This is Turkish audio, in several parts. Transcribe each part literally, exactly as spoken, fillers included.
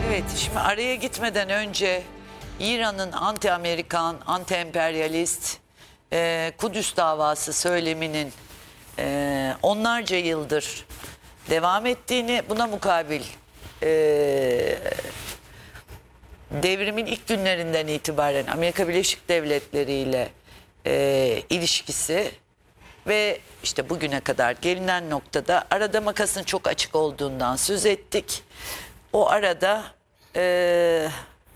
Evet, şimdi araya gitmeden önce İran'ın anti-Amerikan, anti-emperyalist e, Kudüs davası söyleminin e, onlarca yıldır devam ettiğini, buna mukabil e, devrimin ilk günlerinden itibaren Amerika Birleşik Devletleri ile e, ilişkisi ve işte bugüne kadar gelinen noktada arada makasın çok açık olduğundan söz ettik. O arada e,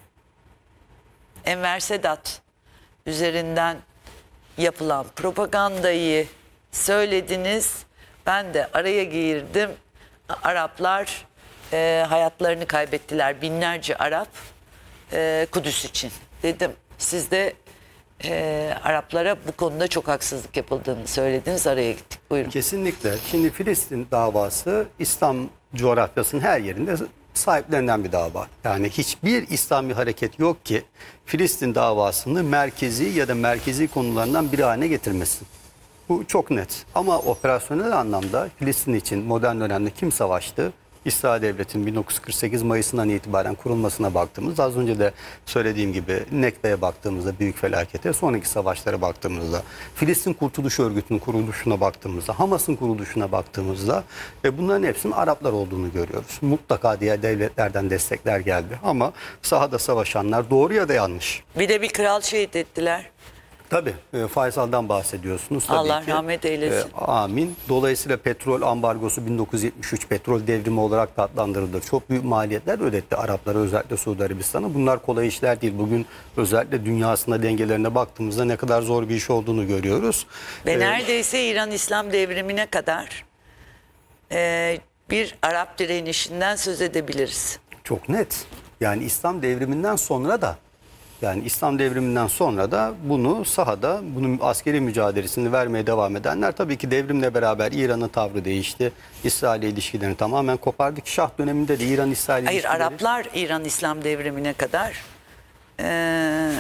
Enver Sedat üzerinden yapılan propagandayı söylediniz. Ben de araya girdim. Araplar e, hayatlarını kaybettiler. Binlerce Arap e, Kudüs için. Dedim siz de e, Araplara bu konuda çok haksızlık yapıldığını söylediniz. Araya gittik. Buyurun. Kesinlikle. Şimdi Filistin davası İslam coğrafyasının her yerinde sahiplenen bir dava. Yani hiçbir İslami hareket yok ki Filistin davasını merkezi ya da merkezi konularından biri haline getirmesin. Bu çok net. Ama operasyonel anlamda Filistin için modern dönemde kim savaştı? İsrail Devleti'nin bin dokuz yüz kırk sekiz Mayıs'ından itibaren kurulmasına baktığımızda, az önce de söylediğim gibi Nekbe'ye baktığımızda, büyük felakete, sonraki savaşlara baktığımızda, Filistin Kurtuluş Örgütü'nün kuruluşuna baktığımızda, Hamas'ın kuruluşuna baktığımızda ve bunların hepsinin Araplar olduğunu görüyoruz. Mutlaka diğer devletlerden destekler geldi ama sahada savaşanlar doğru ya da yanlış. Bir de bir kral şehit ettiler. Tabii e, Faysal'dan bahsediyorsunuz. Tabii Allah ki. rahmet eylesin. E, amin. Dolayısıyla petrol ambargosu bin dokuz yüz yetmiş üç petrol devrimi olarak da adlandırıldı. Çok büyük maliyetler ödetti Araplara, özellikle Suudi Arabistan'a. Bunlar kolay işler değil. Bugün özellikle dünyasında dengelerine baktığımızda ne kadar zor bir iş olduğunu görüyoruz. Ve E, neredeyse İran İslam devrimine kadar e, bir Arap direnişinden söz edebiliriz. Çok net. Yani İslam devriminden sonra da Yani İslam devriminden sonra da bunu sahada, bunun askeri mücadelesini vermeye devam edenler, tabii ki devrimle beraber İran'ın tavrı değişti. İsrail'le ilişkilerini tamamen kopardı ki Şah döneminde de İran-İsrail Hayır, ilişkileri... Araplar İran İslam devrimine kadar e,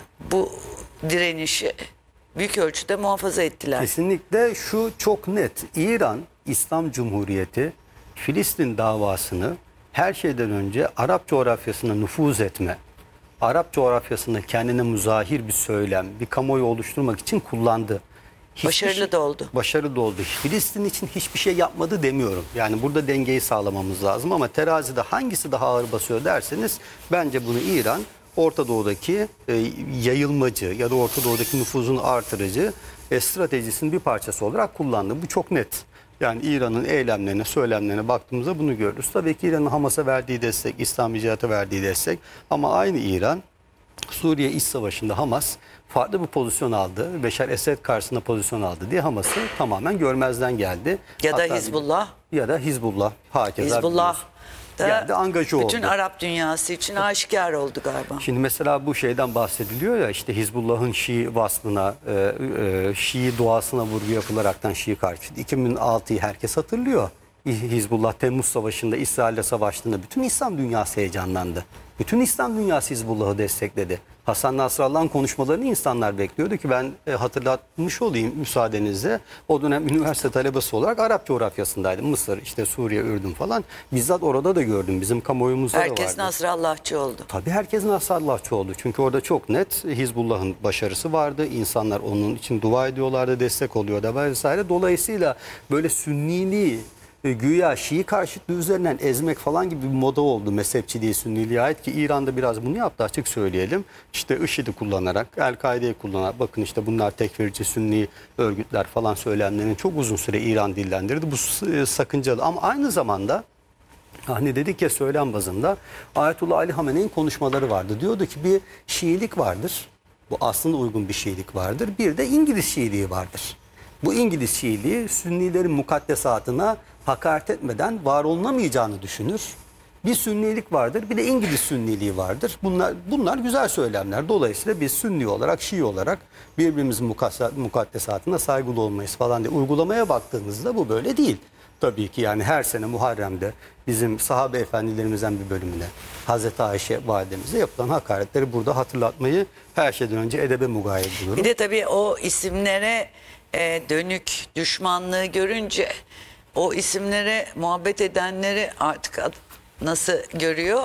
bu direnişi büyük ölçüde muhafaza ettiler. Kesinlikle şu çok net. İran İslam Cumhuriyeti Filistin davasını her şeyden önce Arap coğrafyasına nüfuz etme, Arap coğrafyasında kendine müzahir bir söylem, bir kamuoyu oluşturmak için kullandı. Hiçbir Başarılı şey, da oldu. Başarılı da oldu. Filistin için hiçbir şey yapmadı demiyorum. Yani burada dengeyi sağlamamız lazım ama terazide hangisi daha ağır basıyor derseniz, bence bunu İran Orta Doğu'daki e, yayılmacı ya da Orta Doğu'daki nüfuzunu artırıcı e, stratejisinin bir parçası olarak kullandı. Bu çok net. Yani İran'ın eylemlerine, söylemlerine baktığımızda bunu görürüz. Tabii ki İran'ın Hamas'a verdiği destek, İslami Cihat'a verdiği destek, ama aynı İran Suriye İç Savaşı'nda Hamas farklı bir pozisyon aldı. Beşar Esed karşısında pozisyon aldı diye Hamas'ı tamamen görmezden geldi. Ya da Hatta Hizbullah. Ya da Hizbullah. Hakeza Hizbullah da geldi, angaja oldu. bütün Arap dünyası için aşikar oldu galiba. Şimdi mesela bu şeyden bahsediliyor ya, işte Hizbullah'ın Şii vasfına, e, e, Şii duasına vurgu yapılaraktan Şii karşı. iki bin altıyı herkes hatırlıyor. Hizbullah Temmuz Savaşı'nda İsrail'le savaştığında bütün İslam dünyası heyecanlandı. Bütün İslam dünyası Hizbullah'ı destekledi. Hasan Nasrallah'ın konuşmalarını insanlar bekliyordu ki ben e, hatırlatmış olayım müsaadenizle. O dönem üniversite talebesi olarak Arap coğrafyasındaydım. Mısır, işte Suriye, Ürdün falan. Bizzat orada da gördüm. Bizim kamuoyumuzda da vardı. Herkes Nasrallahçı oldu. Tabii herkes Nasrallahçı oldu. Çünkü orada çok net Hizbullah'ın başarısı vardı. İnsanlar onun için dua ediyorlardı, destek oluyordu vesaire. Dolayısıyla böyle Sünniliği, güya Şii karşıtlığı üzerinden ezmek falan gibi bir moda oldu mezhepçiliği, Sünniliğe ait, ki İran'da biraz bunu yaptı, açık söyleyelim. İşte IŞİD'i kullanarak, El-Kaide'yi kullanarak, bakın işte bunlar tekfirci Sünni örgütler falan söylemlerini çok uzun süre İran dillendirdi. Bu sakıncalı ama aynı zamanda hani dedik ya, söylem bazında Ayetullah Ali Hamene'nin konuşmaları vardı. Diyordu ki bir Şiilik vardır. Bu aslında uygun bir Şiilik vardır. Bir de İngiliz Şiiliği vardır. Bu İngiliz Şiiliği Sünnilerin mukaddesatına hakaret etmeden var olunamayacağını düşünür. Bir Sünnilik vardır, bir de İngiliz Sünniliği vardır. Bunlar bunlar güzel söylemler. Dolayısıyla biz Sünni olarak, Şii olarak birbirimizin mukaddesatına saygılı olmayız falan diye. Uygulamaya baktığımızda bu böyle değil. Tabii ki yani her sene Muharrem'de bizim sahabe efendilerimizden bir bölümüne, Hazreti Ayşe validemize yapılan hakaretleri burada hatırlatmayı her şeyden önce edebe mugayir buluyorum. Bir de tabii o isimlere e, dönük düşmanlığı görünce o isimlere muhabbet edenleri artık nasıl görüyor?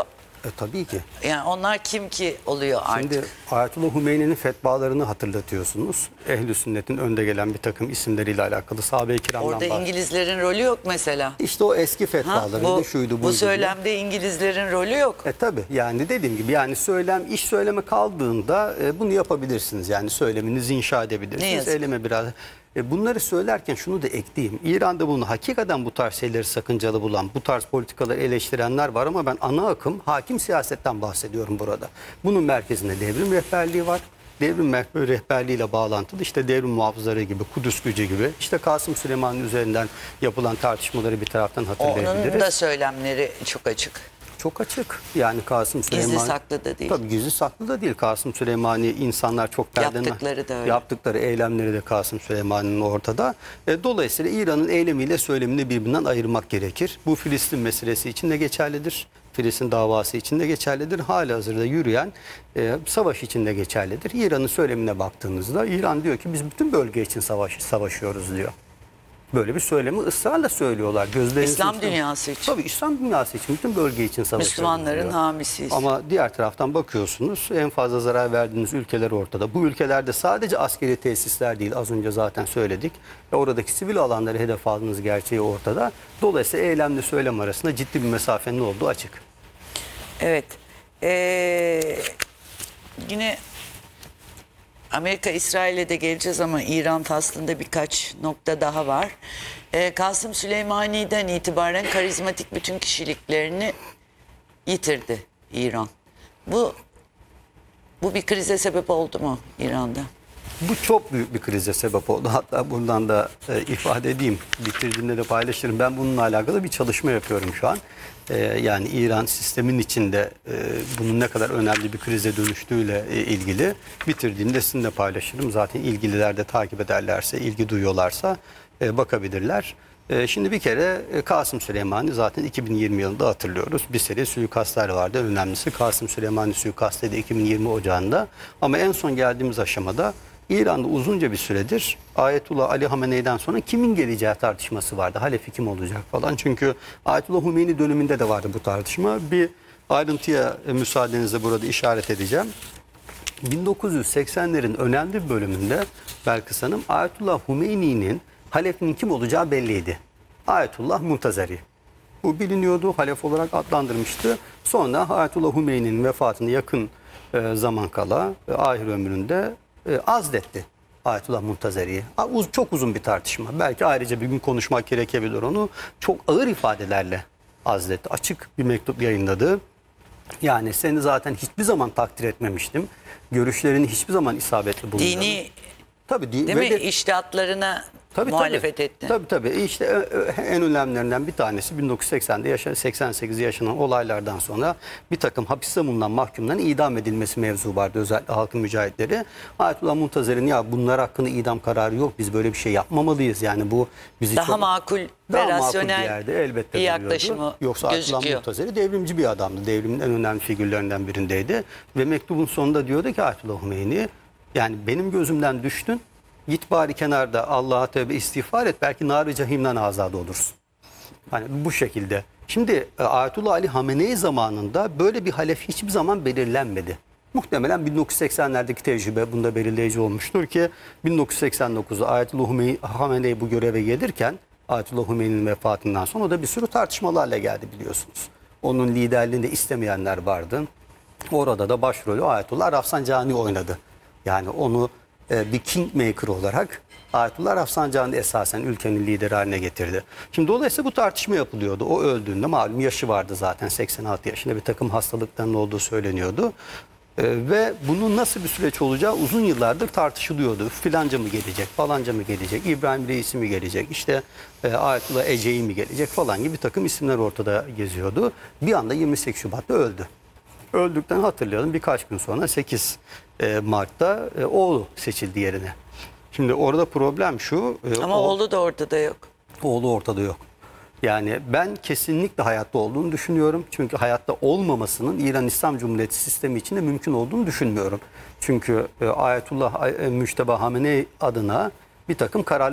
E, tabii ki. Yani onlar kim ki oluyor artık? Şimdi Ayetullah Hümeyni'nin fetvalarını hatırlatıyorsunuz. Ehl-i Sünnet'in önde gelen bir takım isimleriyle alakalı sahabe-i kiramdan Orada bahsediyor. İngilizlerin rolü yok mesela. İşte o eski Ha, fetvalarıydı, bu, şuydu buydu. bu diye. söylemde İngilizlerin rolü yok. E tabi yani dediğim gibi yani söylem iş söyleme kaldığında e, bunu yapabilirsiniz. Yani söyleminizi inşa Ne edebilirsiniz. yazık. Eyleme biraz. E, bunları söylerken şunu da ekleyeyim. İran'da bunu hakikaten bu tarz şeyleri sakıncalı bulan, bu tarz politikaları eleştirenler var ama ben ana akım hakim siyasetten bahsediyorum burada. Bunun merkezinde devrim rehberliği var. Devrim rehberliğiyle bağlantılı işte devrim muhafızları gibi, Kudüs gücü gibi işte Kasım Süleyman'ın üzerinden yapılan tartışmaları bir taraftan hatırlayabiliriz. Onun da söylemleri çok açık. Çok açık. Yani Kasım Süleyman... Gizli saklı da değil. Tabii gizli saklı da değil. Kasım Süleyman'i insanlar çok perdene... Yaptıkları da öyle. Yaptıkları eylemleri de Kasım Süleyman'ın ortada. E, dolayısıyla İran'ın eylemiyle söylemini birbirinden ayırmak gerekir. Bu Filistin meselesi için de geçerlidir. Filistin davası için de geçerlidir. Halihazırda yürüyen e, savaş için de geçerlidir. İran'ın söylemine baktığınızda İran diyor ki biz bütün bölge için savaş, savaşıyoruz diyor. Böyle bir söylemi ısrarla söylüyorlar. Gözlerinizin İslam üstüne- dünyası için. Tabii İslam dünyası için, bütün bölge için savaşıyoruz Müslümanların diyor. hamisiyiz. Ama diğer taraftan bakıyorsunuz en fazla zarar verdiğiniz ülkeler ortada. Bu ülkelerde sadece askeri tesisler değil, az önce zaten söyledik. Ve oradaki sivil alanları hedef aldığınız gerçeği ortada. Dolayısıyla eylemle söylem arasında ciddi bir mesafenin olduğu açık. Evet. Ee, yine Amerika İsrail'e de geleceğiz ama İran faslında birkaç nokta daha var. Ee, Kasım Süleymani'den itibaren karizmatik bütün kişiliklerini yitirdi İran. Bu bu bir krize sebep oldu mu İran'da? Bu çok büyük bir krize sebep oldu. Hatta buradan da e, ifade edeyim. Bitirdiğimde de paylaşırım. Ben bununla alakalı bir çalışma yapıyorum şu an. E, yani İran sistemin içinde e, bunun ne kadar önemli bir krize dönüştüğüyle e, ilgili. Bitirdiğimde sizinle paylaşırım. Zaten ilgililer de takip ederlerse, ilgi duyuyorlarsa e, bakabilirler. E, şimdi bir kere e, Kasım Süleyman'ı zaten iki bin yirmi yılında hatırlıyoruz. Bir seri suikastlar vardı. En önemlisi Kasım Süleyman'ı suikastıydı iki bin yirmi Ocağı'nda. Ama en son geldiğimiz aşamada İran'da uzunca bir süredir Ayetullah Ali Hamenei'den sonra kimin geleceği tartışması vardı. Halefi kim olacak falan. Çünkü Ayetullah Hümeyni döneminde de vardı bu tartışma. Bir ayrıntıya e, müsaadenizle burada işaret edeceğim. bin dokuz yüz seksenlerin önemli bir bölümünde Belkıs Hanım Ayetullah Hümeyni'nin halefinin kim olacağı belliydi. Ayetullah Muntazeri. Bu biliniyordu. Halef olarak adlandırmıştı. Sonra Ayetullah Hümeyni'nin vefatına yakın e, zaman kala e, ahir ömründe e, azletti Ayetullah Muntazeri'yi. Uz, çok uzun bir tartışma. Belki ayrıca bir gün konuşmak gerekebilir onu. Çok ağır ifadelerle azletti. Açık bir mektup yayınladı. Yani seni zaten hiçbir zaman takdir etmemiştim. Görüşlerini hiçbir zaman isabetli bulmadım. Dini Tabii, di- değil ve mi? de- İçtihatlarına Tabii, muhalefet tabii. etti. Tabii tabii. İşte e, e, en önemlilerinden bir tanesi bin dokuz yüz seksende yaşanan, seksen sekizde yaşanan olaylardan sonra bir takım hapiste bulunan mahkumların idam edilmesi mevzu vardı. Özellikle halkın mücahitleri. Ayetullah Muntazer'in ya bunlar hakkında idam kararı yok. Biz böyle bir şey yapmamalıyız. Yani bu bizi Daha çok makul ve daha makul bir rasyonel yerde elbette bir duruyordu. yaklaşımı Yoksa Ayetullah gözüküyor. Muntazeri devrimci bir adamdı. Devrimin en önemli figürlerinden birindeydi. Ve mektubun sonunda diyordu ki Ayetullah Hümeyni yani benim gözümden düştün. Git bari kenarda Allah'a tövbe istiğfar et. Belki nar-ı cehimden azade olursun. Hani bu şekilde. Şimdi e, Ayetullah Ali Hamenei zamanında böyle bir halef hiçbir zaman belirlenmedi. Muhtemelen bin dokuz yüz seksenlerdeki tecrübe bunda belirleyici olmuştur ki bin dokuz yüz seksen dokuzda Ayetullah Hümey- Hamenei bu göreve gelirken Ayetullah Hümeyni'nin vefatından sonra o da bir sürü tartışmalarla geldi biliyorsunuz. Onun liderliğini de istemeyenler vardı. Orada da başrolü Ayetullah Rafsanjani oynadı. Yani onu e, bir kingmaker olarak Ayetullah Rafsanjani esasen ülkenin lideri haline getirdi. Şimdi dolayısıyla bu tartışma yapılıyordu. O öldüğünde malum yaşı vardı zaten seksen altı yaşında bir takım hastalıkların olduğu söyleniyordu. E, ve bunun nasıl bir süreç olacağı uzun yıllardır tartışılıyordu. Filanca mı gelecek, falanca mı gelecek, İbrahim Reisi mi gelecek, işte e, Ayetullah Ece'yi mi gelecek falan gibi bir takım isimler ortada geziyordu. Bir anda yirmi sekiz Şubat'ta öldü. Öldükten hatırlayalım birkaç gün sonra sekiz Mart'ta e, oğlu seçildi yerine. Şimdi orada problem şu. e, Ama o- oğlu da ortada yok. Oğlu ortada yok. Yani ben kesinlikle hayatta olduğunu düşünüyorum. Çünkü hayatta olmamasının İran İslam Cumhuriyeti sistemi içinde mümkün olduğunu düşünmüyorum. Çünkü e, Ayetullah e, Müşteba Hamenei adına bir takım kararlar